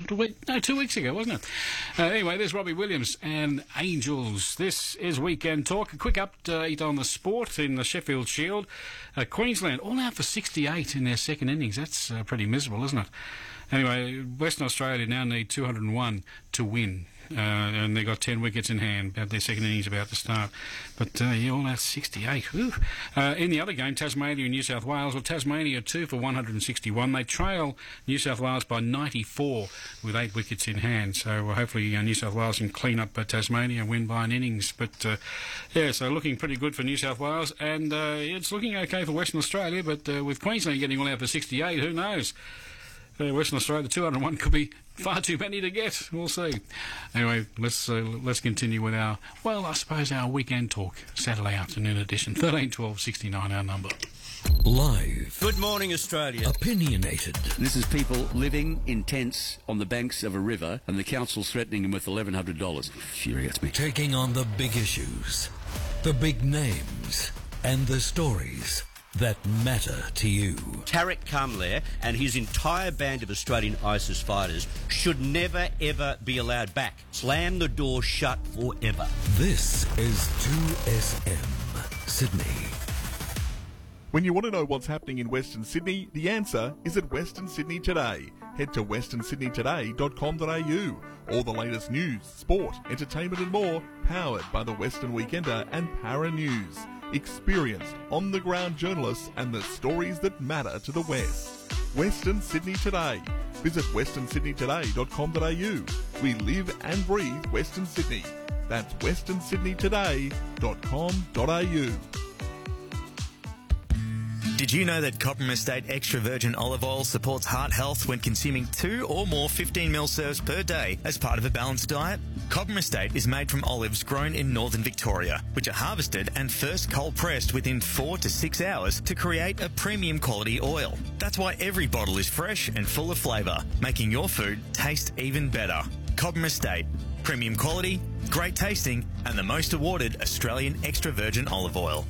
No, 2 weeks ago, wasn't it? Anyway, there's Robbie Williams and Angels. This is Weekend Talk. A quick update on the sport in the Sheffield Shield. Queensland all out for 68 in their second innings. That's pretty miserable, isn't it? Anyway, Western Australia now need 201 to win. And they got 10 wickets in hand. Their second innings about to start. But, all out 68. In the other game, Tasmania and New South Wales. Well, Tasmania 2 for 161. They trail New South Wales by 94 with 8 wickets in hand. So hopefully New South Wales can clean up Tasmania and win by an innings. But, so looking pretty good for New South Wales. And it's looking okay for Western Australia. But with Queensland getting all out for 68, who knows? Western Australia 201 could be far too many to get. We'll see. Anyway, let's continue with our Weekend Talk Saturday afternoon edition. 13 12 69 our number. Live. Good morning, Australia. Opinionated. This is people living in tents on the banks of a river, and the council's threatening them with $1,100. Infuriates me. Taking on the big issues, the big names, and the stories that matter to you. Tariq Kamler and his entire band of Australian ISIS fighters should never, ever be allowed back. Slam the door shut forever. This is 2SM Sydney. When you want to know what's happening in Western Sydney, the answer is at Western Sydney Today. Head to westernsydneytoday.com.au. All the latest news, sport, entertainment and more, powered by the Western Weekender and Para News. Experienced, on-the-ground journalists and the stories that matter to the West. Western Sydney Today. Visit westernsydneytoday.com.au. We live and breathe Western Sydney. That's westernsydneytoday.com.au. Did you know that Cobram Estate Extra Virgin Olive Oil supports heart health when consuming 2 or more 15ml serves per day as part of a balanced diet? Cobram Estate is made from olives grown in northern Victoria, which are harvested and first cold pressed within 4 to 6 hours to create a premium quality oil. That's why every bottle is fresh and full of flavour, making your food taste even better. Cobram Estate. Premium quality, great tasting, and the most awarded Australian extra virgin olive oil.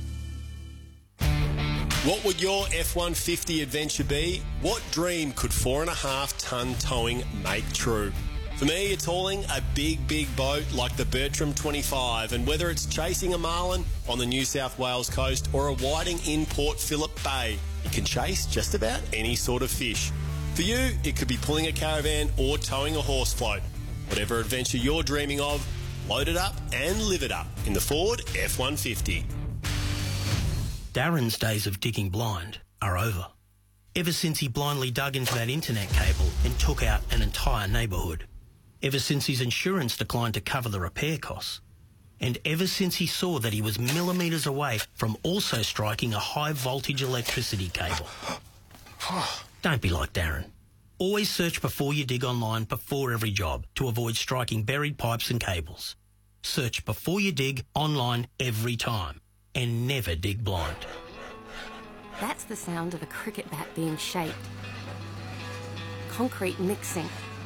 What would your F-150 adventure be? What dream could 4.5 tonne towing make true? For me, it's hauling a big, big boat like the Bertram 25, and whether it's chasing a marlin on the New South Wales coast or a whiting in Port Phillip Bay, you can chase just about any sort of fish. For you, it could be pulling a caravan or towing a horse float. Whatever adventure you're dreaming of, load it up and live it up in the Ford F-150. Darren's days of digging blind are over. Ever since he blindly dug into that internet cable and took out an entire neighbourhood. Ever since his insurance declined to cover the repair costs. And ever since he saw that he was millimetres away from also striking a high voltage electricity cable. Don't be like Darren. Always search before you dig online before every job to avoid striking buried pipes and cables. Search before you dig online every time. And never dig blind. That's the sound of a cricket bat being shaped. Concrete mixing.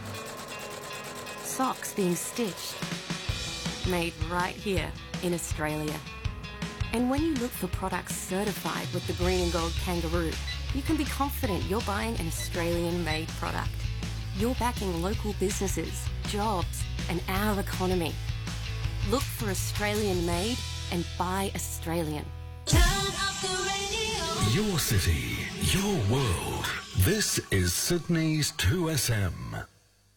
Socks being stitched. Made right here in Australia. And when you look for products certified with the green and gold kangaroo, you can be confident you're buying an Australian-made product. You're backing local businesses, jobs, and our economy. Look for Australian-made and buy Australian. Your city, your world. This is Sydney's 2SM.